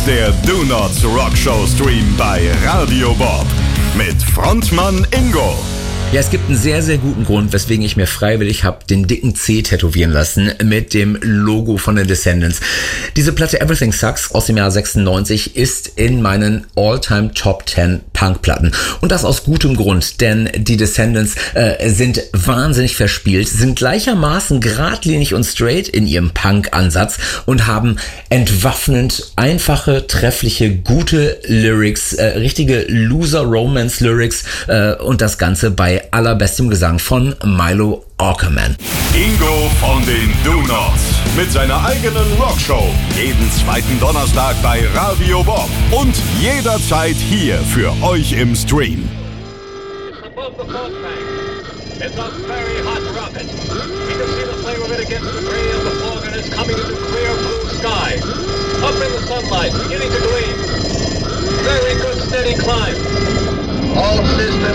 der Do Nots Rock Show Stream bei Radio Bob mit Frontmann Ingo. Ja, es gibt einen sehr, sehr guten Grund, weswegen ich mir freiwillig habe den dicken C tätowieren lassen mit dem Logo von den Descendents. Diese Platte Everything Sucks aus dem Jahr 96 ist in meinen All-Time Top 10 Punk-Platten. Und das aus gutem Grund, denn die Descendents sind wahnsinnig verspielt, sind gleichermaßen geradlinig und straight in ihrem Punk-Ansatz und haben entwaffnend einfache, treffliche, gute Lyrics, richtige Loser-Romance-Lyrics und das Ganze bei allerbestem Gesang von Milo Aukerman. Ingo von den Do Nots mit seiner eigenen Rockshow. Jeden zweiten Donnerstag bei Radio Bob und jederzeit hier für euch im Stream. Above the fog bank is a very hot rocket. We can see the flame of it against the gray of the fog, and it's coming into clear blue sky. Up in the sunlight, beginning to gleam. Very good steady climb. All systems